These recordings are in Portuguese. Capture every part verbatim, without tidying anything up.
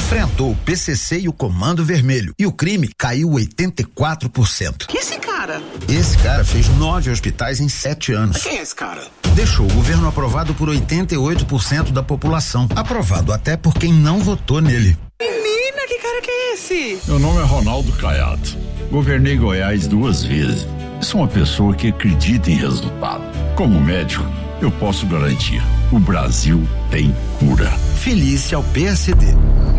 enfrentou o P C C e o Comando Vermelho e o crime caiu oitenta e quatro por cento. E esse cara? Esse cara fez nove hospitais em sete anos. Quem é esse cara? Deixou o governo aprovado por oitenta e oito por cento da população. Aprovado até por quem não votou nele. Menina, que cara que é esse? Meu nome é Ronaldo Caiado. Governei Goiás duas vezes. Sou uma pessoa que acredita em resultado. Como médico, eu posso garantir: o Brasil tem cura. Felice ao P S D.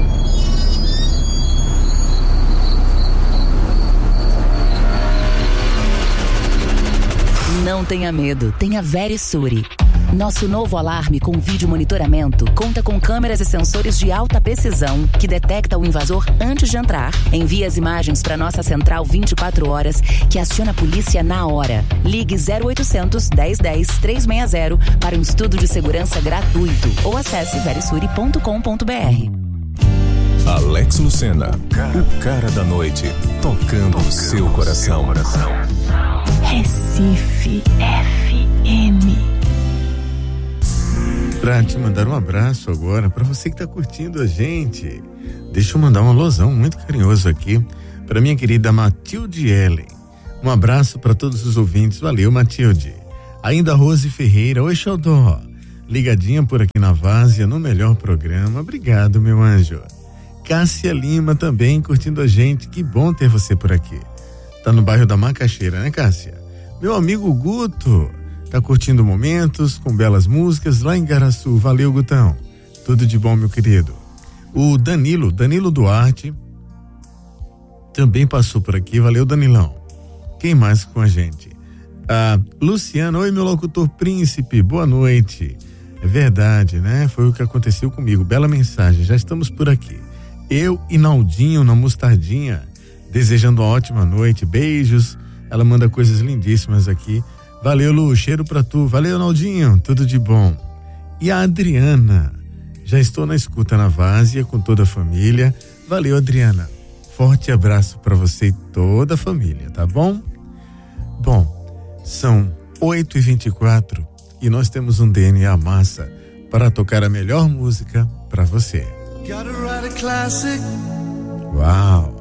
Não tenha medo, tenha Verisure. Nosso novo alarme com vídeo monitoramento conta com câmeras e sensores de alta precisão que detecta o invasor antes de entrar. Envia as imagens para nossa central vinte e quatro horas, que aciona a polícia na hora. Ligue zero oitocentos, dez, dez, trezentos e sessenta para um estudo de segurança gratuito ou acesse verisure ponto com ponto b r. Alex Lucena, o cara da noite, tocando o seu coração. Recife F M. Pra te mandar um abraço agora, pra você que tá curtindo a gente, deixa eu mandar um alôzão muito carinhoso aqui pra minha querida Matilde Ellen. Um abraço pra todos os ouvintes, valeu Matilde. Ainda Rose Ferreira, oi Xodó, ligadinha por aqui na Várzea, no melhor programa, obrigado meu anjo. Cássia Lima também curtindo a gente, que bom ter você por aqui. Tá no bairro da Macaxeira, né Cássia? Meu amigo Guto tá curtindo momentos com belas músicas lá em Garaçu. Valeu, Gutão. Tudo de bom, meu querido. O Danilo, Danilo Duarte também passou por aqui. Valeu, Danilão. Quem mais com a gente? Ah, Luciano, oi, meu locutor príncipe, boa noite. É verdade, né? Foi o que aconteceu comigo. Bela mensagem, já estamos por aqui. Eu e Naldinho na Mostardinha, desejando uma ótima noite, beijos. Ela manda coisas lindíssimas aqui. Valeu, Lu, cheiro pra tu. Valeu, Naldinho, tudo de bom. E a Adriana, já estou na escuta na Várzea com toda a família. Valeu, Adriana. Forte abraço pra você e toda a família, tá bom? Bom, são oito e vinte e quatro e nós temos um D N A massa para tocar a melhor música pra você. Uau!